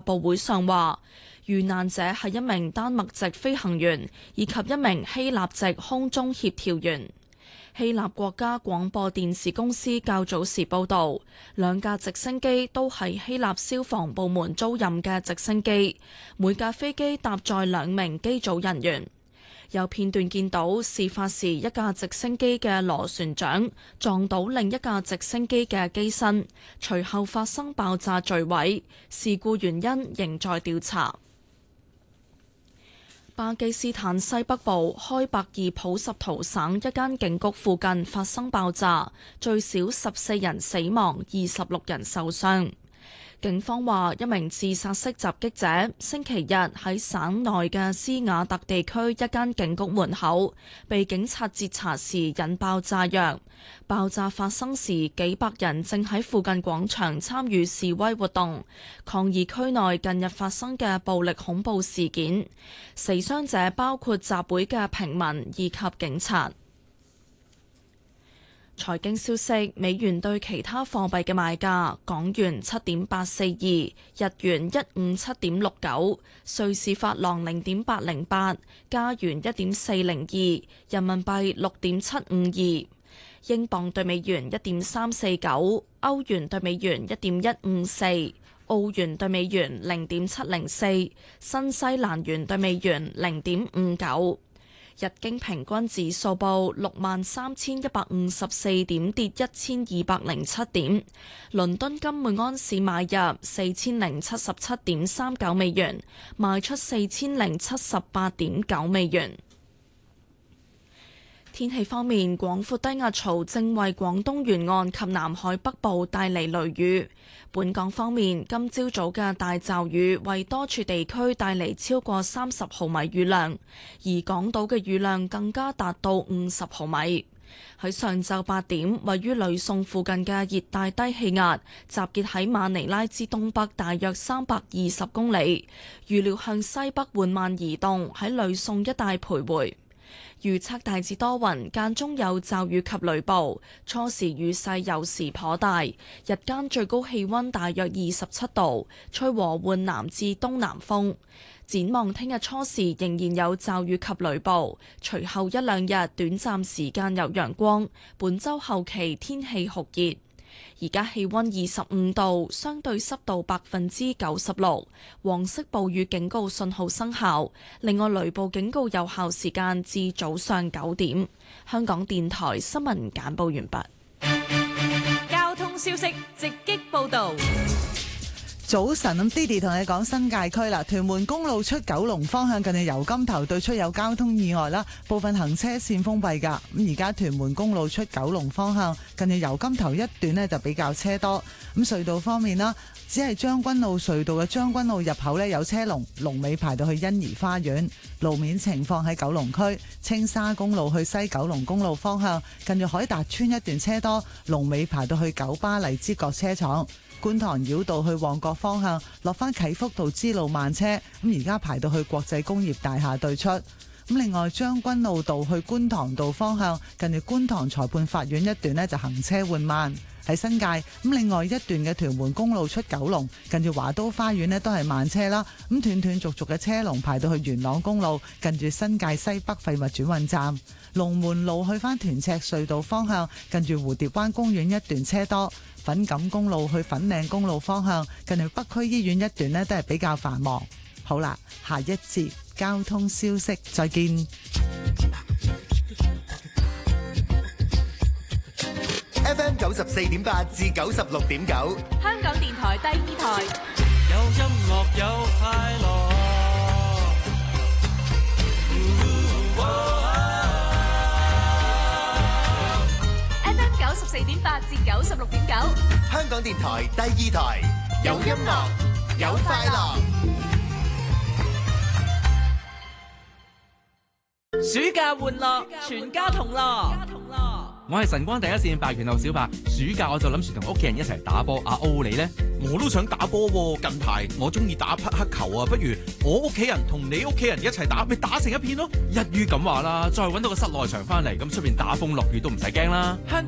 佈會上話，遇難者係一名丹麥籍飛行員以及一名希臘籍空中協調員。希臘國家廣播電視公司較早時報導，兩架直升機都係希臘消防部門租賃嘅直升機，每架飛機搭載2名機組人員。有片段見到事發時一架直升機嘅螺旋槳撞到另一架直升機嘅機身，隨後發生爆炸墜毀，事故原因仍在調查。巴基斯坦西北部開伯爾普什圖省一間警局附近發生爆炸，最少14人死亡，26人受傷。警方話，一名自殺式襲擊者星期日喺省內嘅斯瓦特地區一間警局門口被警察截查時引爆炸藥。爆炸發生時，幾百人正喺附近廣場參與示威活動，抗議區內近日發生嘅暴力恐怖事件。死傷者包括集會嘅平民以及警察。財經消息：美元對其他貨幣嘅賣價：港元7.842，日元157.69，瑞士法郎0.808，加元1.402，人民幣6.752，英鎊對美元1.349，歐元對美元1.154，澳元對美元0.704，新西蘭元對美元0.59。日經平均指數報63,154點，跌1207點。倫敦金每安士買入4077.39美元，賣出4078.9美元。天氣方面，廣闊低壓槽正為廣東沿岸及南海北部帶嚟雷雨。本港方面，今朝早嘅大驟雨為多處地區帶嚟超過30毫米雨量，而港島嘅雨量更加達到50毫米。喺上晝8點，位於呂宋附近嘅熱帶低氣壓集結喺馬尼拉之東北大約320公里，預料向西北緩慢移動，喺呂宋一帶徘徊。預測大致多雲，間中有驟雨及雷暴，初時雨勢有時頗大，日間最高氣溫大約27度，吹和緩南至東南風。展望聽日初時仍然有驟雨及雷暴，隨後一兩日短暫時間有陽光，本週後期天氣酷熱。而家氣溫25度，相對濕度96%，黃色暴雨警告信號生效。另外，雷暴警告有效時間至早上9點。香港電台新聞簡報完畢。 交通消息直擊報道。 早晨，咁 Didi 同你講新界區啦，屯門公路出九龍方向近住油柑頭對出有交通意外啦，部分行車線封閉噶。咁而家屯門公路出九龍方向近住油柑頭一段呢就比較車多。咁隧道方面啦，只係將軍澳隧道嘅將軍澳入口呢有車龍，龍尾排到去欣怡花園。路面情況喺九龍區青沙公路去西九龍公路方向近住海達村一段車多，龍尾排到去九巴荔枝角車廠。觀塘繞道去旺角方向落返啟福道支路慢車，咁而家排到去國際工業大廈對出。咁另外將軍澳道去觀塘道方向近住觀塘裁判法院一段呢就行車緩慢。喺新界咁另外一段嘅屯門公路出九龍近住華都花園呢都係慢車啦，咁斷斷續續嘅車龍排到去元朗公路近住新界西北廢物轉運站。龍門路去返屯赤隧道方向近住蝴蝶灣公園一段車多。粉錦公路去粉嶺公路方向近住北區醫院一段呢都係比較繁忙。好啦，下一節交通消息再見。 FM 94.8至96.9， 香港電台第二台， 有音樂有快樂。 FM 94.8至96.9， 香港電台第二台，有音樂有快樂。 暑假玩樂，全家同樂。 我係晨光第一線白拳路小白，暑假我就諗住同屋企人一齊打波。阿歐你呢？ 我都想打波喎，近排我中意打匹克球啊，不如我屋企人同你屋企人一齊打，咪打成一片咯。 一於咁話啦，再搵到個室內場翻嚟，咁出面打風落雨都唔使驚啦。 香港